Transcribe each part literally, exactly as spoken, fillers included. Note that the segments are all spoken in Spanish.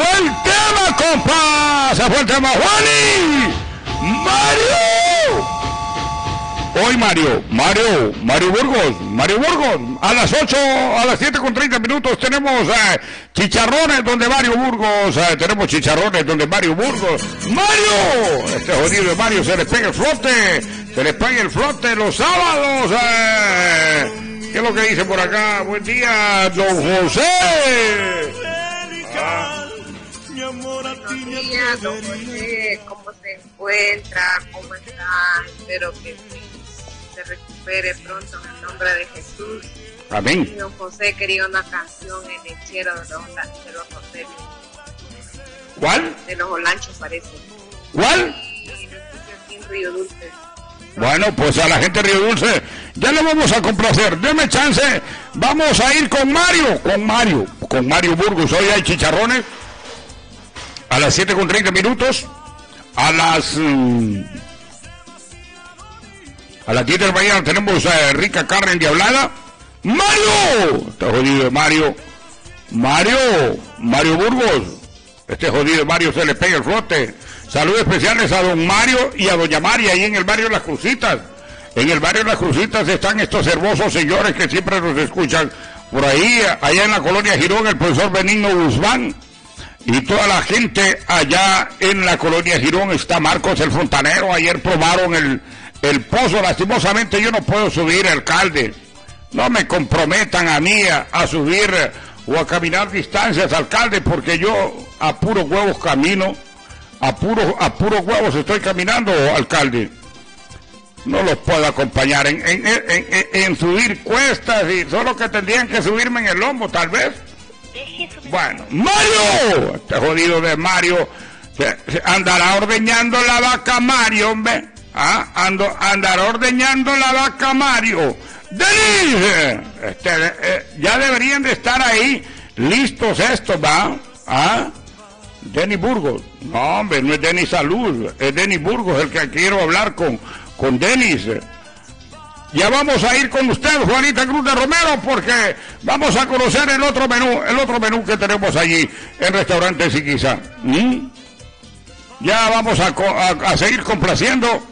fue el tema, compa. Se fue el tema, Juani. Mario. Hoy Mario, Mario, Mario Burgos, Mario Burgos, a las ocho, a las siete con treinta minutos tenemos eh, chicharrones donde Mario Burgos, eh, tenemos chicharrones donde Mario Burgos, Mario, este jodido de Mario se le pega el flote, se le pega el flote los sábados, eh. ¿Qué es lo que dice por acá? Buen día, don José. Ah. Buenos días, don José, ¿cómo se encuentra? ¿Cómo está? Espero que se recupere pronto en el nombre de Jesús. Amén. Y don José quería una canción en lechero de los, de los hoteles. ¿Cuál? De los Olanchos parece. ¿Cuál? Y lo escucho aquí en Río Dulce. Bueno, pues a la gente de Río Dulce ya le vamos a complacer. Deme chance. Vamos a ir con Mario, con Mario, con Mario Burgos. Hoy hay chicharrones a las siete con treinta minutos. A las um, a las diez de la mañana tenemos eh, rica carne endiablada. ¡Mario! Este jodido de Mario. Mario, Mario Burgos. Este jodido de Mario se le pega el flote. Saludos especiales a don Mario y a doña María ahí en el barrio Las Crucitas. En el barrio Las Crucitas están estos hermosos señores que siempre nos escuchan. Por ahí, allá en la colonia Girón, el profesor Benigno Guzmán. Y toda la gente allá en la colonia Girón está Marcos el Fontanero. Ayer probaron el, el pozo. Lastimosamente yo no puedo subir, alcalde. No me comprometan a mí a, a subir o a caminar distancias, alcalde, porque yo a puros huevos camino. A puros a puros huevos estoy caminando, alcalde. No los puedo acompañar en, en, en, en, en subir cuestas y solo que tendrían que subirme en el lomo, tal vez. Bueno, Mario, este jodido de Mario, se, se andará ordeñando la vaca Mario, hombre. ¿Ah? Ando, andará ordeñando la vaca Mario. Denis, este, eh, ya deberían de estar ahí listos estos, ¿va? ¿Ah? Denis Burgos. No, hombre, no es Denis Salud, es Denis Burgos el que quiero hablar con, con Denis. Ya vamos a ir con usted, Juanita Cruz de Romero, porque vamos a conocer el otro menú, el otro menú que tenemos allí en Restaurante Siquisa. ¿Mm? Ya vamos a, a, a seguir complaciendo.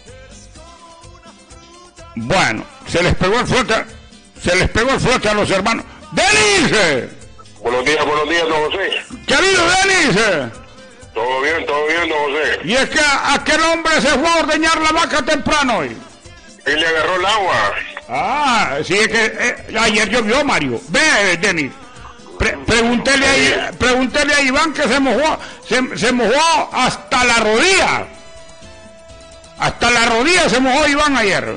Bueno, se les pegó el flote, se les pegó el flote a los hermanos. ¡Denis! Buenos días, buenos días, don José. ¿Qué ha habido, Denis? Todo bien, todo bien, don José. Y es que aquel hombre se fue a ordeñar la vaca temprano hoy. Y le agarró el agua. Ah, sí, es que eh, ayer llovió, Mario. Ve, Denis. Pre pregúntele, a, pregúntele a Iván que se mojó, se, se mojó hasta la rodilla. Hasta la rodilla se mojó Iván ayer.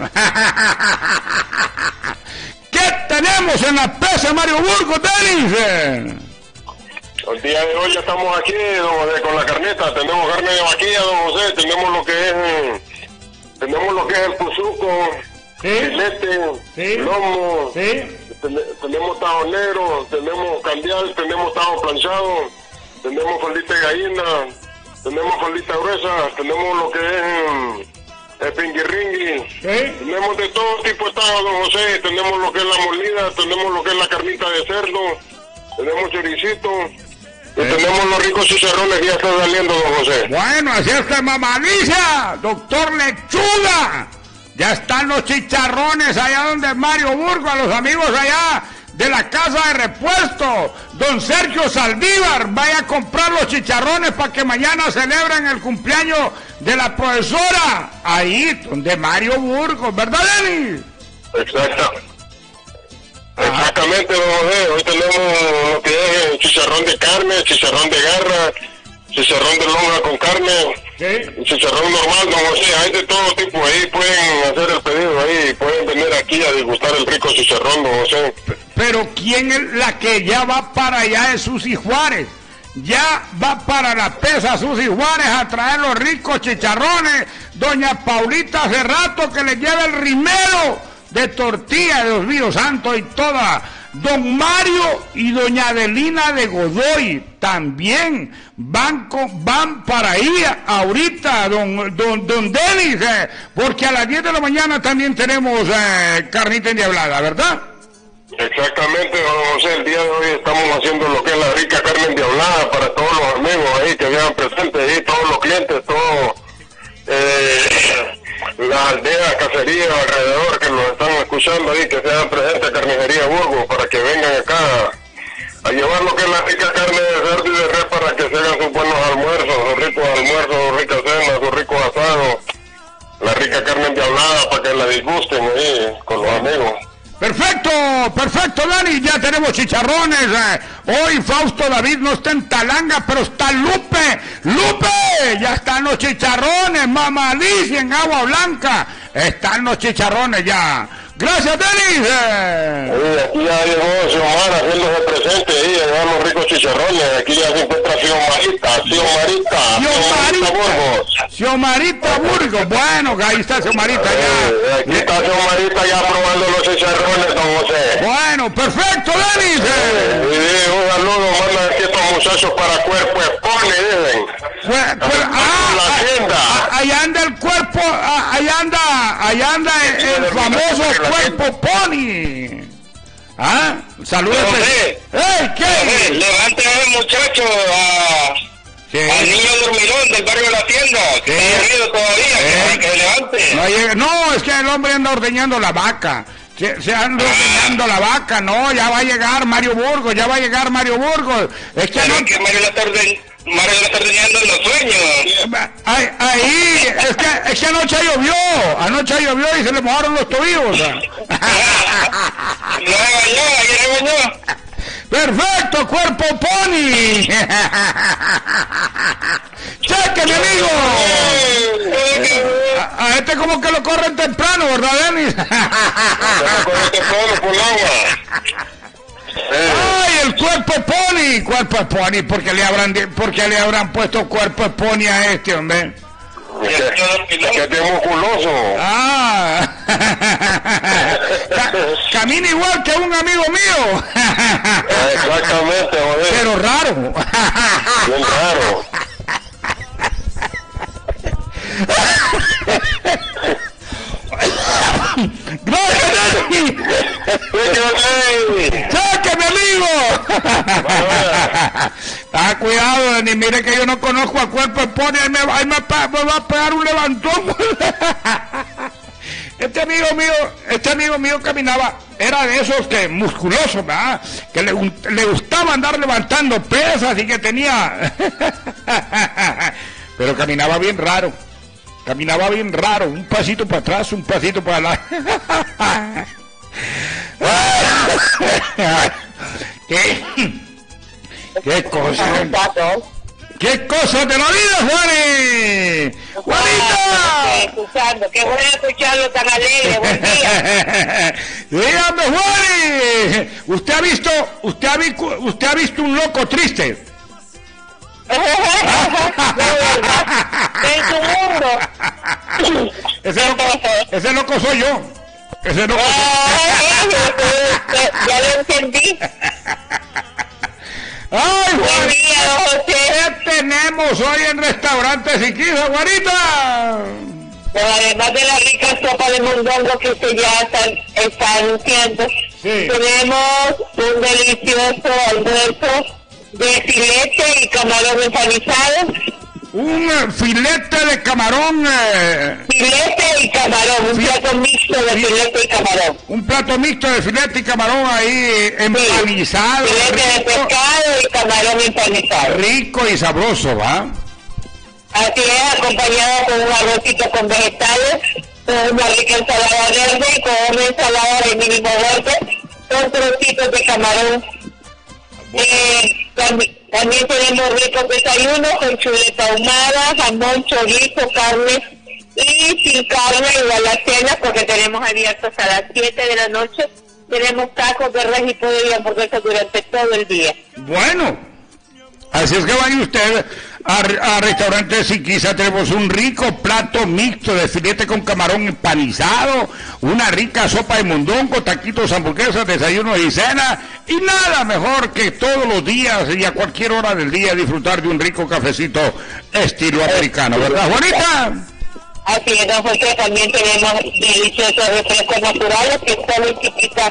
¿Qué tenemos en la pesa, Mario Burgos, Denis? El día de hoy ya estamos aquí, don José, con la carneta. Tenemos carne de vaquilla, don José. Tenemos lo que es, tenemos lo que es el puzuco, ¿sí? filete, ¿sí? lomo. ¿Sí? Ten, tenemos tajo negro, tenemos cambial, tenemos tajo planchado, tenemos faldita de gallina, tenemos faldita gruesa, tenemos lo que es el pingirringui, ¿sí? Tenemos de todo tipo de tajo, don José. Tenemos lo que es la molida, tenemos lo que es la carnita de cerdo, tenemos choricito. Y ¿sí? Tenemos los ricos chicharrones que ya están saliendo, don José. Bueno, así es que mamalicia, doctor Lechuga. Ya están los chicharrones allá donde Mario Burgos, a los amigos allá de la casa de repuesto. Don Sergio Saldívar, vaya a comprar los chicharrones para que mañana celebren el cumpleaños de la profesora. Ahí, donde Mario Burgos, ¿verdad, Denis? Exacto. Exactamente, don José. Hoy tenemos lo que es chicharrón de carne, chicharrón de garra, chicharrón de lonja con carne, ¿sí? Chicharrón normal, don José. Hay de todo tipo. Ahí pueden hacer el pedido, ahí pueden venir aquí a degustar el rico chicharrón, don José. Pero ¿quién es la que ya va para allá? Es Susi Juárez. Ya va para la pesa Susi Juárez a traer los ricos chicharrones. Doña Paulita hace rato que le lleva el rimero de tortilla, Dios mío santo, y toda. Don Mario y doña Adelina de Godoy también van, con, van para ahí ahorita, don, don, don Denis, eh, porque a las diez de la mañana también tenemos eh, carnita endiablada, ¿verdad? Exactamente, don José. El día de hoy estamos haciendo lo que es la rica carne endiablada para todos los sean presentes y todos los clientes, todos eh, las aldeas, cacerías alrededor que nos están escuchando ahí, que sean presentes a Carnicería Burgos para que vengan acá a llevar lo que es la rica carne de cerdo y de res para que se hagan sus buenos almuerzos, sus ricos almuerzos, sus ricas cenas, sus ricos asados, la rica carne endiablada para que la disgusten ahí con los amigos. Perfecto, perfecto, Dani, ya tenemos chicharrones. Eh. Hoy Fausto David no está en Talanga, pero está Lupe. Lupe, ya están los chicharrones, Mamalicia en Agua Blanca. Están los chicharrones ya. Gracias, Denis. Eh. Sí, aquí ya llegó Xiomara haciéndose presente ahí, a llevar los ricos chicharrones. Aquí ya se encuentra Xiomarita, Xiomarita, Xiomarita Burgos. Xiomarita Burgos, bueno, ahí está Xiomarita ya. Eh, aquí está Xiomarita ya probando los chicharrones, don José. Bueno, perfecto, Denis. Eh. Sí, sí, un saludo, manda aquí estos muchachos para Cuerpo Expone, dicen. Pues, pues, ah, la tienda. Ah, allá anda el cuerpo, ah, allá anda, allá anda el, el famoso Cuerpo Pony. ¿Ah? Saludos. ¡Ey! ¿Qué? Levante a ese muchacho, a, sí. al niño dormilón del barrio de la tienda, que Sí. está dormido todavía, Sí. que, que levante. No, llega, no, es que el hombre anda ordeñando la vaca. Se, se anda ordeñando la vaca, no, ya va a llegar Mario Burgos, ya va a llegar Mario Burgos. Es que Pero no... es que Mario la está orden- Mario la está ordeñando en los sueños. Ahí, ahí, es que, es que anoche llovió, anoche llovió y se le mojaron los tobillos. No me bañó, ayer me bañó. Perfecto, Cuerpo Pony. Cheque, mi amigo. A, a este como que lo corren temprano, ¿verdad, Denis? Ay, el Cuerpo Pony, Cuerpo Pony, porque le habrán, porque le habrán puesto Cuerpo Pony a este, hombre. Que te musculoso. Ah, Ca camina igual que un amigo mío. Exactamente, joder. Pero raro. Bien raro. Gracias, Dani. ¡Saque, mi amigo! Ah, cuidado, Dani, mire que yo no conozco a Cuerpo Pony, ahí me, ahí me, me va a pegar un levantón. Este amigo mío, este amigo mío caminaba, era de esos que musculosos, ¿verdad? Que le, le gustaba andar levantando pesas y que tenía... Pero caminaba bien raro. Caminaba bien raro, un pasito para atrás, un pasito para adelante. ¿Qué? ¿Qué cosa? ¿Qué cosa de la vida, Juani? ¡Juanita! Escuchando, qué bueno escucharlo tan alegre, buen día. Dígame, Juani, ¿usted ha visto, usted ha visto, usted ha visto un loco triste? En su mundo. Ese loco, ese loco soy yo. Ese loco soy... Ya lo entendí. ¡Ay, Buen día, don José. ¿Qué tenemos hoy en Restaurante Siquisa, Juanita? Pero además de la rica sopa de mondongo que usted ya están, está anunciando, Sí. tenemos un delicioso almuerzo de filete y camarón empanizado. Un eh, filete de camarón, eh, Filete y camarón, un Fi- plato mixto de fi- filete y camarón. un plato mixto de filete y camarón ahí empanizado, Filete de rico, pescado y camarón empanizado. rico y sabroso, ¿va? Así es, acompañado con un arrocito con vegetales, con una rica ensalada verde y con una ensalada de mínimo verde, con trocitos de camarón. Eh, también, también tenemos ricos desayunos con chuleta ahumada, jamón, chorizo, carne y sin carne igual la cena porque tenemos abiertos a las siete de la noche. Tenemos tacos de res y pollo y hamburguesas durante todo el día. Bueno, así es que vaya usted a, a Restaurante Siquisa, tenemos un rico plato mixto de filete con camarón empanizado, una rica sopa de mondongo, taquitos, hamburguesas, desayunos y cena, y nada mejor que todos los días y a cualquier hora del día disfrutar de un rico cafecito estilo americano, ¿verdad, Juanita? Así es, don José, también tenemos deliciosos refrescos naturales que solo en Chiquita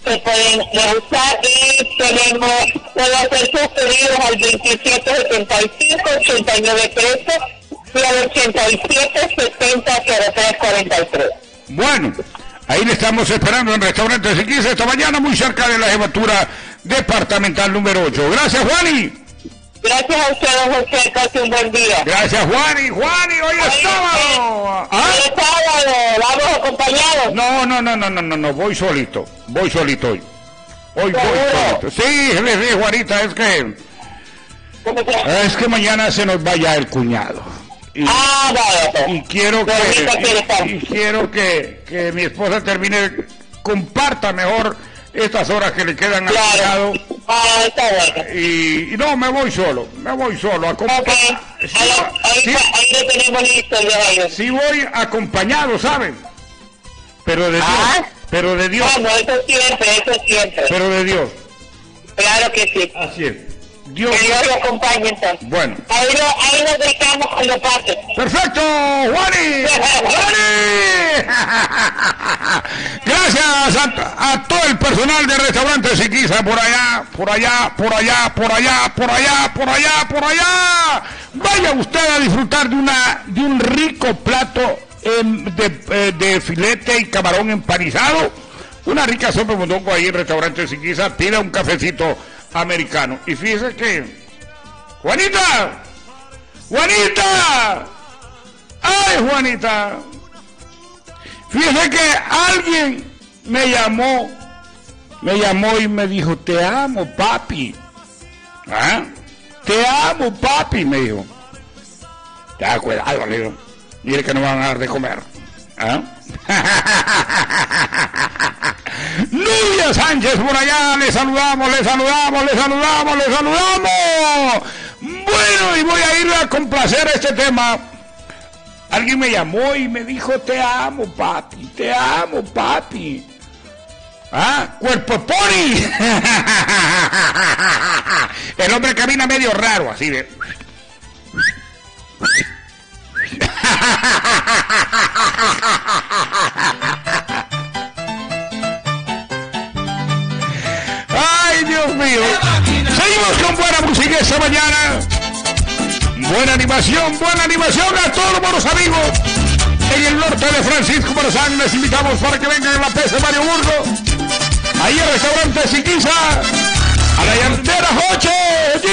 se pueden usar y tenemos, pueden hacer sus pedidos al veintisiete setenta y cinco, ochenta y nueve trece y al ochenta y siete setenta cero tres cuarenta y tres. Bueno, ahí le estamos esperando en Restaurante Siquisa esta mañana, muy cerca de la jefatura departamental número ocho. Gracias, Juani. Gracias a usted, don José, casi un buen día. Gracias, Juani. Juani, hoy es sábado. ¿Ah? Hoy es sábado, vamos acompañados. No, no, no, no, no, no, no, voy solito. Voy solito hoy. Hoy voy solito. Sí, le dije, Juanita, es que... Es que mañana se nos vaya el cuñado. Y, ah, vale. Y quiero que... Y, y quiero que, que mi esposa termine, comparta mejor estas horas que le quedan al cuñado. Ah, está bueno. Y, y no, me voy solo, me voy solo. Acompa- okay. sí, ahí, ahí, sí, ahí lo tenemos listo, yo. Sí voy acompañado, ¿saben? Pero de Dios. ¿Ah? Pero de Dios. Bueno, eso siempre, eso siempre. Pero de Dios. Claro que sí. Así es. Dios. Que Dios lo acompañe entonces. Bueno. Ahí lo, ahí lo dejamos cuando pase. ¡Perfecto! ¡Juani! ¡Juani! Gracias a, a todo el personal del restaurante Siquisa por allá, por allá, por allá, por allá, por allá, por allá, por allá. Vaya usted a disfrutar de una de un rico plato eh, de, eh, de filete y camarón empanizado. Una rica sopa de mondongo ahí en el restaurante Siquisa. Pida un cafecito americano. Y fíjese que... ¡Juanita! ¡Juanita! ¡Ay, Juanita! Fíjese que alguien me llamó, me llamó y me dijo, te amo, papi. ¿Ah? Te amo, papi, me dijo. Ya, cuidado, le digo. Mire que no van a dar de comer. ¿Ah? Nubia Sánchez por allá, le saludamos, le saludamos, le saludamos, le saludamos. Bueno, y voy a ir a complacer este tema. Alguien me llamó y me dijo, te amo, papi, te amo, papi. ¿Ah? Cuerpo pony. El hombre camina medio raro, así de... Ay, Dios mío. Seguimos con buena música esta mañana. Buena animación, buena animación a todos los amigos en el norte de Francisco Morazán. Les invitamos para que vengan a la P C Mario Burgo. Ahí el restaurante Siquisa, a la llantera Joche.